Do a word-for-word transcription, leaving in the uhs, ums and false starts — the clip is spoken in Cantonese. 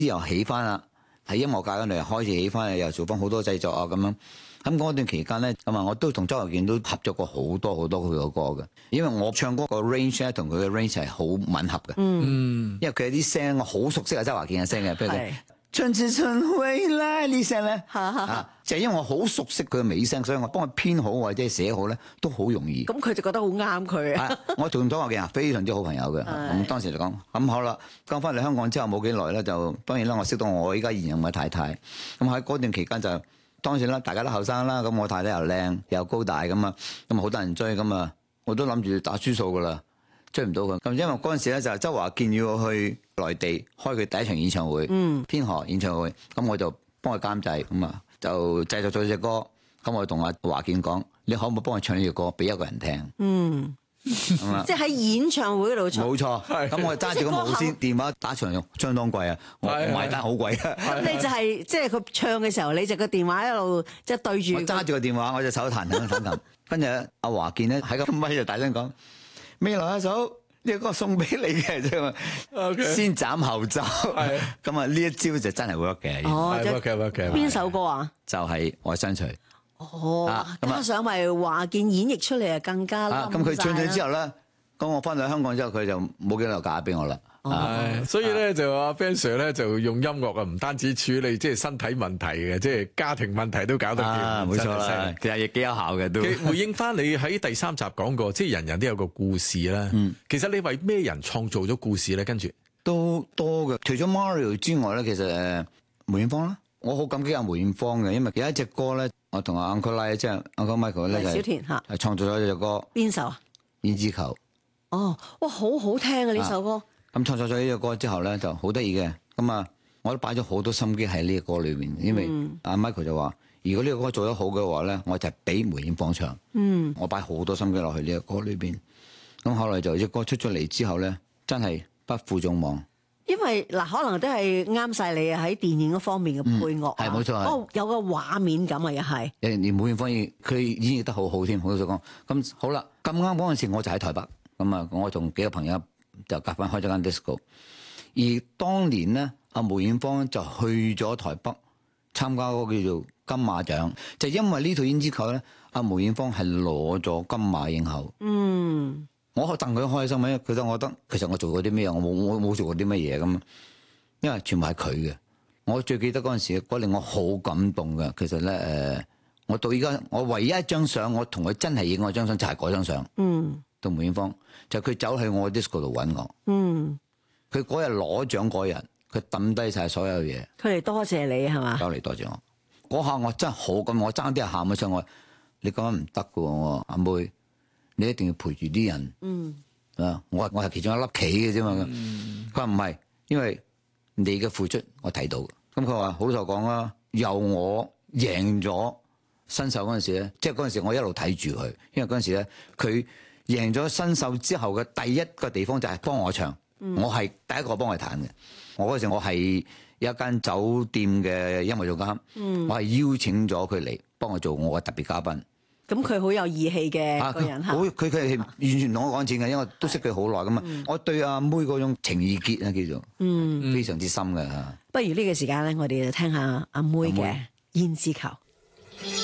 又起翻啦，喺音樂界嗰度又開始起翻，又做翻好多製作啊咁樣。咁嗰段期間咧，咁啊我都同周華健都合作過好多好多佢嘅歌嘅，因為我唱歌個 range 咧同佢嘅 range 係好吻合嘅。嗯，因為佢有啲聲我好熟悉啊，周華健嘅聲嘅，譬如佢春次春回來呢聲咧，啊就係因為我好熟悉佢嘅尾聲，所以我幫佢編好或者寫好咧都好容易。 咁佢就覺得好啱佢啊！ 我同周華健啊非常之好朋友嘅，咁當時就講咁好啦。剛翻嚟香港之後冇幾耐咧，就當然啦，我識到我依家現任嘅太太。咁喺嗰段期間就當然啦，大家都後生啦，咁我太太又靚又高大咁啊，咁啊好多人追咁啊，我都諗住打輸數噶啦，追唔到佢。咁因為嗰陣時咧就係周華健要我去內地開佢第一場演唱會，嗯，天河演唱會，咁我就幫佢監製，咁啊就製作咗隻歌，咁我同阿華健講，你可唔可以幫我唱呢隻歌俾一個人聽？嗯。 即係喺演唱會度唱， 冇錯。咁我揸住個無線電話打場，相當貴啊！我買單好貴啊！ 咁你就係即係佢唱嘅時候，你就個電話一路即係對住。 我揸住個電話，我隻手彈彈彈彈。跟住阿華健咧喺個咪就大聲講：未來一首呢個歌送俾你嘅啫，先斬後奏。咁啊呢一招就真係 work 嘅。 哦，work 嘅 work 嘅。邊首歌啊？ 就係愛相隨。 哦，加上咪華健演繹出嚟啊，更加冧晒啦。咁佢唱咗之後咧，咁我翻到香港之後，佢就冇幾耐嫁俾我啦。 係，所以咧就阿 Ben Sir 咧就用音樂啊，唔單止處理即係身體問題嘅，即係家庭問題都搞得掂。 冇錯啦，其實亦幾有效嘅都。 回應翻你喺第三集講過，即係人人都有個故事啦。嗯，其實你為咩人創造咗故事咧？跟住都多嘅，除咗 Mario 之外咧，其實誒梅艷芳啦，我好感激阿梅艷芳嘅，因為有一隻歌咧。我同阿 Uncle Ly 即係 Uncle Michael 咧， 小田嚇， 係創造咗一隻歌。 邊首啊？ 胭脂球。 哦，哇，好好聽啊！呢首歌。 咁創作咗呢隻歌之後咧，就好得意嘅。咁啊，我都擺咗好多心機喺呢個歌裏邊，因為阿 Michael 就話：如果呢個歌做得好嘅話咧，我就係俾梅艷芳唱。嗯。我擺好多心機落去呢個歌裏邊。咁後來就隻歌出咗嚟之後咧，真係不負眾望。 因為嗱，可能都係啱晒你喺電影嗰方面嘅配樂， 係冇錯。 哦，有個畫面感啊，又係。 誒，連梅艷芳佢演繹得好好添，好想講。咁好啦，咁啱嗰陣時我就喺台北，咁啊，我同幾個朋友就夾翻開咗間 disco。而當年咧，阿梅艷芳就去咗台北參加嗰個叫做金馬獎，就因為呢套胭脂扣咧，阿梅艷芳係攞咗金馬影后。嗯。我戥佢開心咩？其實我覺得，其實我做過啲咩？我冇我冇做過啲乜嘢咁，因為全部係佢嘅。我最記得嗰陣時，嗰令我好感動嘅。其實咧，誒、呃，我到而家，我唯一一張相，我同佢真係影過張相，就係嗰張相。嗯。同梅艷芳，就佢、是、走去我 disco 度揾我。嗯。佢嗰日攞獎嗰日，佢抌低晒所有嘢。 佢嚟多謝你係嘛？ 走嚟多謝我。嗰下我真係好咁，我爭啲喊咗上我。你咁樣唔得㗎喎，阿妹。你一定要陪住啲人，嗯，啊，我我係其中一粒棋嘅啫嘛。佢話唔係，因為你嘅付出我睇到。咁佢話好就講啦，由我贏咗新秀嗰陣時咧，即係嗰陣時我一路睇住佢，因為嗰陣時咧佢贏咗新秀之後嘅第一個地方就係幫我唱，嗯、我係第一個幫佢彈嘅。我嗰時我係一間酒店嘅音樂總監，嗯、我係邀請咗佢嚟幫我做我嘅特別嘉賓。 咁佢好有義氣嘅個人嚇， 佢佢佢係完全同我講錢嘅，因為我都識佢好耐咁嘛。嗯、我對阿妹嗰種情意結啊，叫做嗯非常之深嘅嚇。 不如呢個時間咧，我哋就聽下阿妹嘅《胭脂扣》。